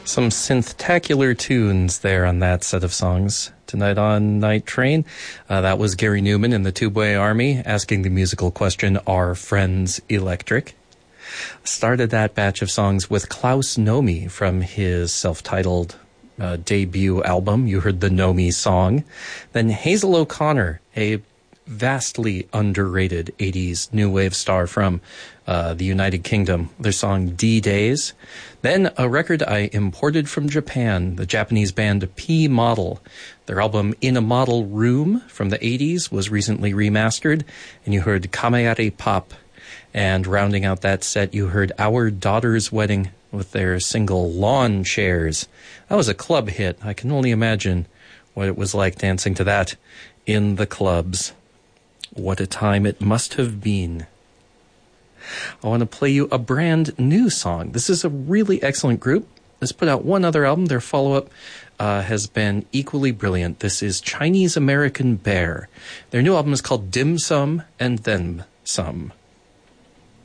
Some synth-tacular tunes there on that set of songs. Tonight on Night Train, that was Gary Newman in the Tubeway Army asking the musical question, are friends electric? Started that batch of songs with Klaus Nomi from his self-titled debut album. You heard the Nomi song. Then Hazel O'Connor, a vastly underrated 80s new wave star from the United Kingdom, their song D-Days. Then a record I imported from Japan, the Japanese band P Model. Their album In a Model Room from the 80s was recently remastered, and you heard Kameyari Pop. And rounding out that set, you heard Our Daughter's Wedding with their single Lawn Chairs. That was a club hit. I can only imagine what it was like dancing to that in the clubs. What a time it must have been. I want to play you a brand new song. This is a really excellent group. Let's put out one other album. Their follow-up has been equally brilliant. This is Chinese American Bear. Their new album is called Dim Sum and Then Some.